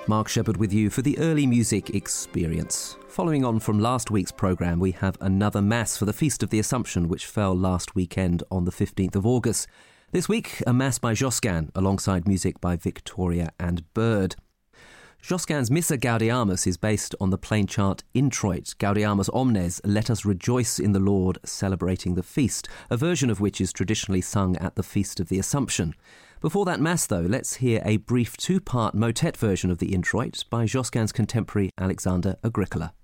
Mark Shepherd with you for the early music experience. Following on from last week's programme, we have another Mass for the Feast of the Assumption, which fell last weekend on the 15th of August. This week, a Mass by Josquin, alongside music by Victoria and Bird. Josquin's Missa Gaudeamus is based on the plain chant Introit, Gaudeamus Omnes, Let us rejoice in the Lord, celebrating the feast, a version of which is traditionally sung at the Feast of the Assumption. Before that Mass, though, let's hear a brief two-part motet version of the Introit by Josquin's contemporary Alexander Agricola.